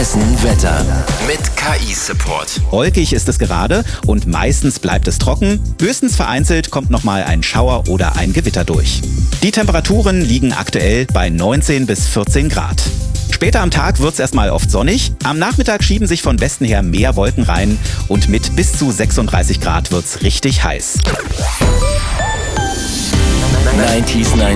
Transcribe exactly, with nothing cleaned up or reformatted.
Hessen Wetter mit K I-Support. Wolkig ist es gerade und meistens bleibt es trocken. Höchstens vereinzelt kommt nochmal ein Schauer oder ein Gewitter durch. Die Temperaturen liegen aktuell bei neunzehn bis vierzehn Grad. Später am Tag wird es erstmal oft sonnig. Am Nachmittag schieben sich von Westen her mehr Wolken rein und mit bis zu sechsunddreißig Grad wird es richtig heiß. neunzig